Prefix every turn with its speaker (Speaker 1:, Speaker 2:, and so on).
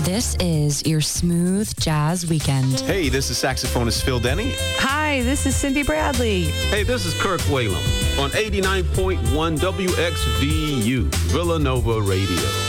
Speaker 1: This is your smooth jazz weekend.
Speaker 2: Hey, this is saxophonist Phil Denny.
Speaker 3: Hi, this is Cindy Bradley.
Speaker 4: Hey, this is Kirk Whalum on 89.1 WXVU, Villanova Radio.